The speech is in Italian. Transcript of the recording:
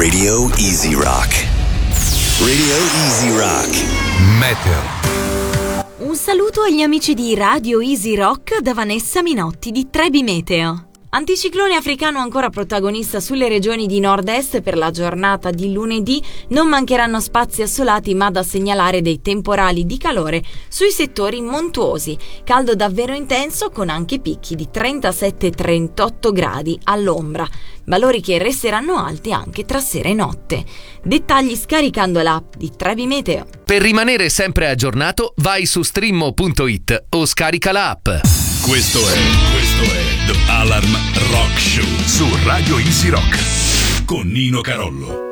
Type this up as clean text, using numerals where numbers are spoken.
Radio Easy Rock. Radio Easy Rock. Meteo. Un saluto agli amici di Radio Easy Rock da Vanessa Minotti di Trebi Meteo. Anticiclone africano ancora protagonista sulle regioni di nord-est per la giornata di lunedì. Non mancheranno spazi assolati, ma da segnalare dei temporali di calore sui settori montuosi. Caldo davvero intenso con anche picchi di 37-38 gradi all'ombra, valori che resteranno alti anche tra sera e notte. Dettagli scaricando l'app di Trebi Meteo. Per rimanere sempre aggiornato, vai su streammo.it o scarica l'app. Questo è The Alarm Rock Show su Radio Easy Rock con Nino Carollo.